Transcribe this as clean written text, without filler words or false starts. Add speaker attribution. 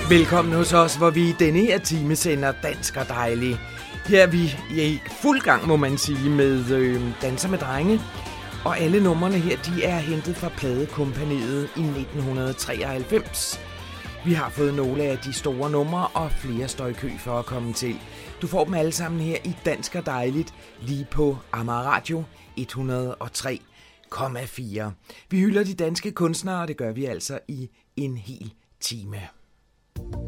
Speaker 1: Velkommen hos os, hvor vi i denne her time sender Dansk og Dejlig. Her er vi i fuld gang, må man sige, med Danser med Drenge. Og alle numrene her, de er hentet fra Pladekompagniet i 1993. Vi har fået nogle af de store numre, og flere står i kø for at komme til. Du får dem alle sammen her i Dansk og Dejligt, lige på Amager Radio 103,4. Vi hylder de danske kunstnere, og det gør vi altså i en hel time.